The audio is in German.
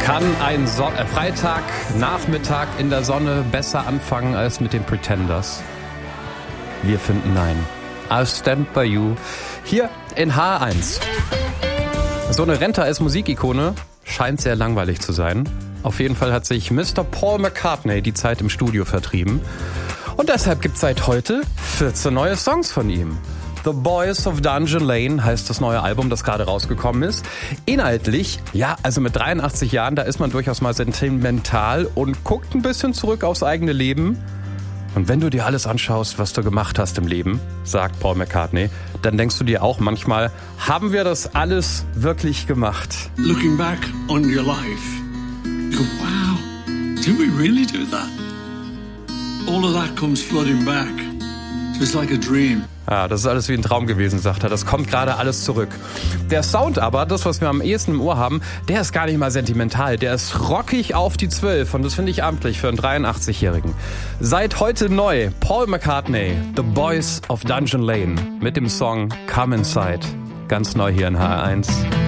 Kann ein Freitagnachmittag in der Sonne besser anfangen als mit den Pretenders? Wir finden nein. I'll stand by you. Hier in H1. So eine Renta als Musikikone scheint sehr langweilig zu sein. Auf jeden Fall hat sich Mr. Paul McCartney die Zeit im Studio vertrieben. Und deshalb gibt's seit heute 14 neue Songs von ihm. The Boys of Dungeon Lane heißt das neue Album, das gerade rausgekommen ist. Inhaltlich, ja, also mit 83 Jahren, da ist man durchaus mal sentimental und guckt ein bisschen zurück aufs eigene Leben. Und wenn du dir alles anschaust, was du gemacht hast im Leben, sagt Paul McCartney, dann denkst du dir auch manchmal, haben wir das alles wirklich gemacht? Looking back on your life, you go, wow, did we really do that? All of that comes flooding back. So it's like a dream. Ja, das ist alles wie ein Traum gewesen, sagt er. Das kommt gerade alles zurück. Der Sound aber, das, was wir am ehesten im Ohr haben, der ist gar nicht mal sentimental. Der ist rockig auf die 12 und das finde ich amtlich für einen 83-Jährigen. Seit heute neu, Paul McCartney, The Boys of Dungeon Lane mit dem Song Come Inside. Ganz neu hier in HR1.